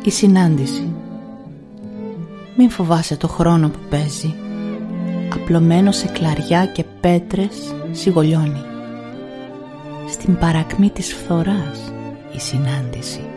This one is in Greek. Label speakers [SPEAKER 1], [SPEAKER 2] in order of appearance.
[SPEAKER 1] Η συνάντηση. Μην φοβάσαι το χρόνο που παίζει. Απλωμένο σε κλαριά και πέτρες σιγολιώνει. Στην παρακμή της φθοράς η συνάντηση.